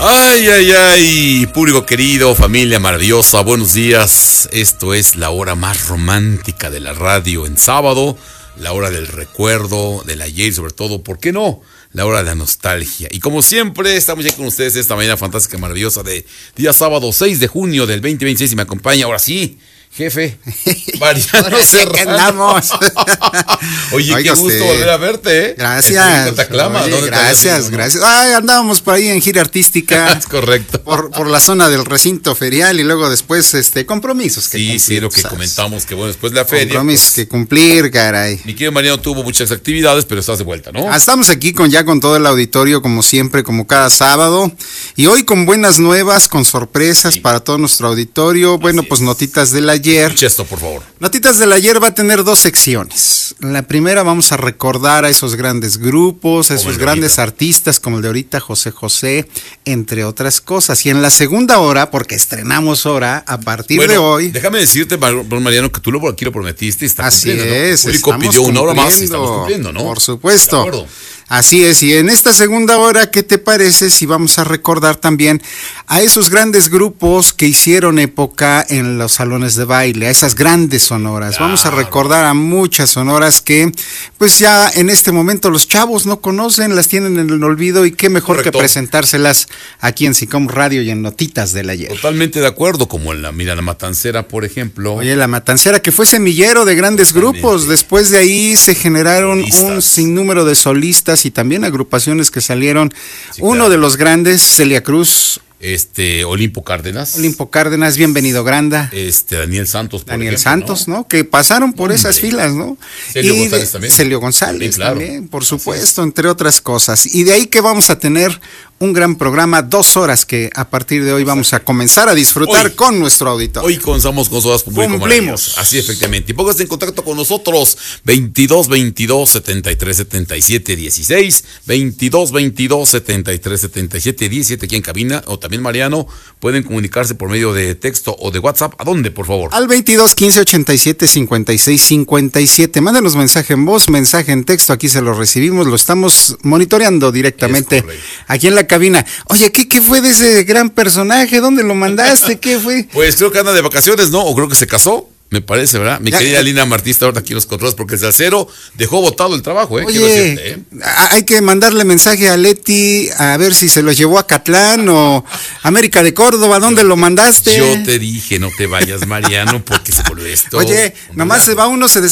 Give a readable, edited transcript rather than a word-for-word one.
Ay, ay, ay, público querido, familia maravillosa, buenos días. Esto es la hora más romántica de la radio en sábado, la hora del recuerdo, del ayer y sobre todo, ¿por qué no? La hora de la nostalgia. Y como siempre, estamos ya con ustedes esta mañana fantástica, maravillosa de día sábado 6 de junio del 2026 y me acompaña ahora sí, jefe, Mariano Serrano. Andamos. Oye, Oiga, qué gusto volver a verte, ¿eh? Gracias. Oye, gracias. Ay, andábamos por ahí en gira artística. Es correcto. Por la zona del recinto ferial y luego después compromisos que cumplir. Sí, lo que comentamos, que bueno, después de la feria. Compromisos que cumplir, caray. Mi querido Mariano tuvo muchas actividades, pero estás de vuelta, ¿no? Estamos aquí con todo el auditorio, como siempre, como cada sábado. Y hoy con buenas nuevas, con sorpresas para todo nuestro auditorio. Bueno, pues notitas del ayer. Escucha esto, por favor. Notitas del ayer va a tener dos secciones. En la primera vamos a recordar a esos grandes grupos, a esos grandes artistas como el de ahorita, José José, entre otras cosas. Y en la segunda hora, porque estrenamos hora a partir de hoy. Déjame decirte, Mariano, que tú aquí lo prometiste y está así cumpliendo. Es. ¿No? El público pidió una hora más y estamos cumpliendo, ¿no? Por supuesto. Así es, y en esta segunda hora, ¿qué te parece si vamos a recordar también a esos grandes grupos que hicieron época en los salones de baile, a esas grandes sonoras? Claro. Vamos a recordar a muchas sonoras que pues ya en este momento los chavos no conocen, las tienen en el olvido y qué mejor que presentárselas aquí en SICOM Radio y en Notitas del Ayer. Totalmente de acuerdo, como en la Matancera, por ejemplo. Oye, la Matancera que fue semillero de grandes grupos, después de ahí se generaron un sinnúmero de solistas y también agrupaciones que salieron. Uno de los grandes, Celia Cruz. Olimpo Cárdenas, Bienvenido Granda. Daniel Santos, por Daniel ejemplo, Santos, ¿no? Que pasaron por esas filas, ¿no? Celio González también. Celio González también, por supuesto, entre otras cosas. Y de ahí que vamos a tener un gran programa, 2 horas que a partir de hoy vamos a comenzar a disfrutar con nuestro auditorio. Hoy comenzamos con Sodas Público. Cumplimos. Así, efectivamente. Y póngase en contacto con nosotros, 2222-7377-16, 2222-7377-17 aquí en cabina, o también Mariano, pueden comunicarse por medio de texto o de WhatsApp. ¿A dónde, por favor? Al 2215-87-56-57. Mándenos mensaje en voz, mensaje en texto, aquí se lo recibimos, lo estamos monitoreando directamente aquí en la cabina. Oye, ¿qué fue de ese gran personaje? ¿Dónde lo mandaste? ¿Qué fue? Pues creo que anda de vacaciones, ¿no? O creo que se casó. Me parece, ¿verdad? Mi querida Lina Martí está ahora aquí en los controles porque el salsero dejó botado el trabajo, ¿eh? Oye, hay que mandarle mensaje a Leti a ver si se lo llevó a Catlán o América de Córdoba. ¿Dónde lo mandaste? Yo te dije, no te vayas, Mariano, porque se volvió esto. Oye, nomás se va uno, se